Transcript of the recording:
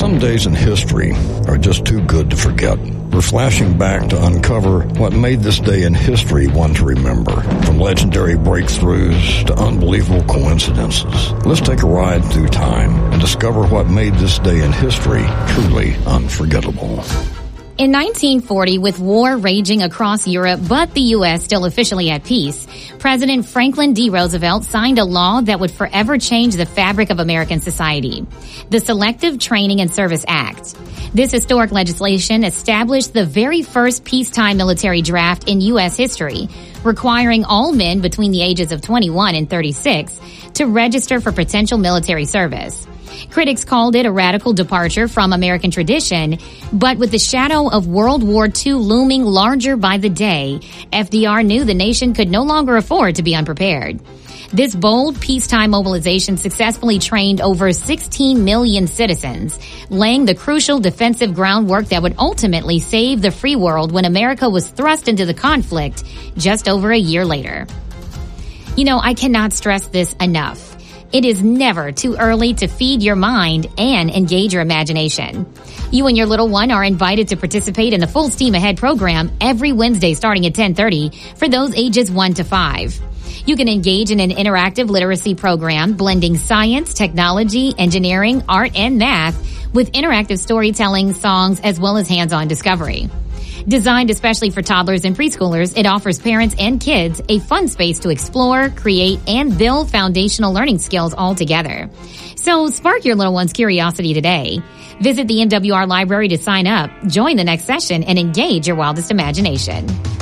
Some days in history are just too good to forget. We're flashing back to uncover what made this day in history one to remember. From legendary breakthroughs to unbelievable coincidences. Let's take a ride through time and discover what made this day in history truly unforgettable. In 1940, with war raging across Europe but the U.S. still officially at peace, President Franklin D. Roosevelt signed a law that would forever change the fabric of American society, the Selective Training and Service Act. This historic legislation established the very first peacetime military draft in U.S. history, requiring all men between the ages of 21 and 36 to register for potential military service. Critics called it a radical departure from American tradition, but with the shadow of World War II looming larger by the day, FDR knew the nation could no longer afford to be unprepared. This bold peacetime mobilization successfully trained over 16 million citizens, laying the crucial defensive groundwork that would ultimately save the free world when America was thrust into the conflict just over a year later. You know, I cannot stress this enough. It is never too early to feed your mind and engage your imagination. You and your little one are invited to participate in the Full Steam Ahead program every Wednesday starting at 10:30 for those ages 1 to 5. You can engage in an interactive literacy program blending science, technology, engineering, art, and math with interactive storytelling, songs, as well as hands-on discovery. Designed especially for toddlers and preschoolers, it offers parents and kids a fun space to explore, create, and build foundational learning skills all together. So spark your little one's curiosity today. Visit the MWR library to sign up, join the next session, and engage your wildest imagination.